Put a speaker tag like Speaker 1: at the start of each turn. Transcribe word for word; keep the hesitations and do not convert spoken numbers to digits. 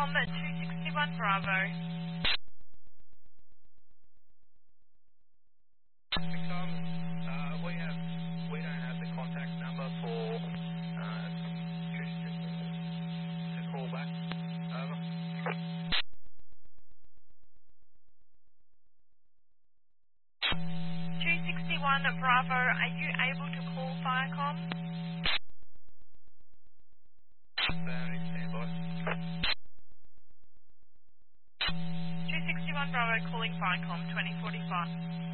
Speaker 1: Firecom two sixty-one Bravo.
Speaker 2: Tom, uh, we have, we don't have the contact number for uh, to call back. Over.
Speaker 1: two sixty-one Bravo, are you able to call Firecom?
Speaker 2: Very standby.
Speaker 1: two sixty-one Bravo calling Firecom twenty forty-five.